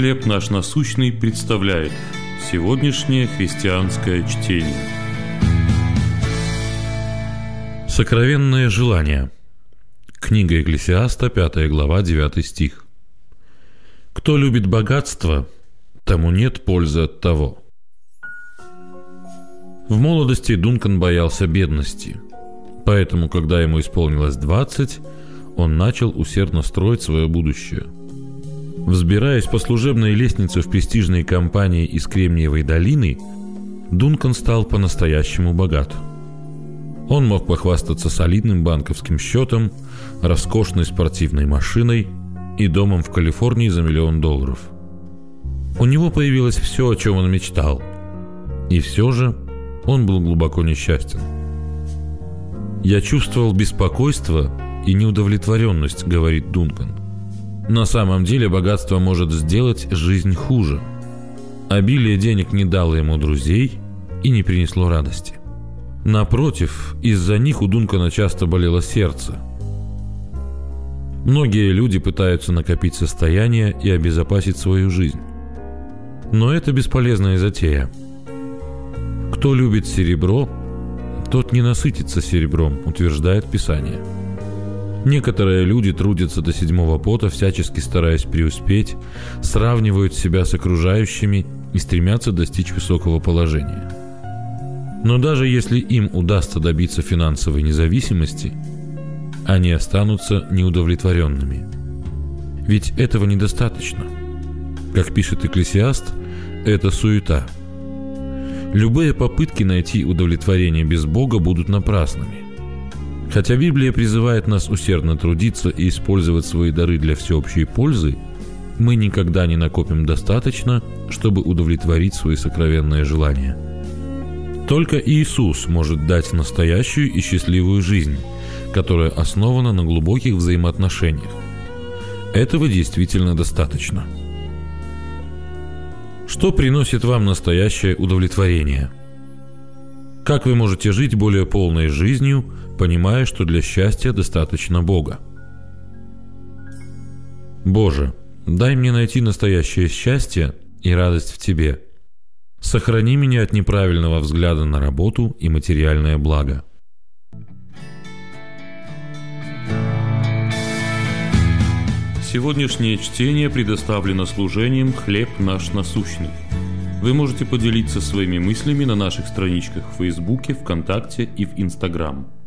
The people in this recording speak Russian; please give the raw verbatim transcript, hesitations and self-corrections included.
«Хлеб наш насущный» представляет сегодняшнее христианское чтение. Сокровенное желание. Книга Екклесиаста, пятая глава, девятый стих. «Кто любит богатство, тому нет пользы от того». В молодости Дункан боялся бедности, поэтому, когда ему исполнилось двадцать, он начал усердно строить свое будущее. Взбираясь по служебной лестнице в престижной компании из Кремниевой долины, Дункан стал по-настоящему богат. Он мог похвастаться солидным банковским счетом, роскошной спортивной машиной и домом в Калифорнии за миллион долларов. У него появилось все, о чем он мечтал. И все же он был глубоко несчастен. «Я чувствовал беспокойство и неудовлетворенность», — говорит Дункан. На самом деле богатство может сделать жизнь хуже. Обилие денег не дало ему друзей и не принесло радости. Напротив, из-за них у Дункана часто болело сердце. Многие люди пытаются накопить состояние и обезопасить свою жизнь. Но это бесполезная затея. Кто любит серебро, тот не насытится серебром, утверждает Писание. Некоторые люди трудятся до седьмого пота, всячески стараясь преуспеть, сравнивают себя с окружающими и стремятся достичь высокого положения. Но даже если им удастся добиться финансовой независимости, они останутся неудовлетворенными. Ведь этого недостаточно. Как пишет Екклесиаст, это суета. Любые попытки найти удовлетворение без Бога будут напрасными. Хотя Библия призывает нас усердно трудиться и использовать свои дары для всеобщей пользы, мы никогда не накопим достаточно, чтобы удовлетворить свои сокровенные желания. Только Иисус может дать настоящую и счастливую жизнь, которая основана на глубоких взаимоотношениях. Этого действительно достаточно. Что приносит вам настоящее удовлетворение? Как вы можете жить более полной жизнью, понимая, что для счастья достаточно Бога? Боже, дай мне найти настоящее счастье и радость в Тебе. Сохрани меня от неправильного взгляда на работу и материальное благо. Сегодняшнее чтение предоставлено служением «Хлеб наш насущный». Вы можете поделиться своими мыслями на наших страничках в Фейсбуке, ВКонтакте и в Инстаграм.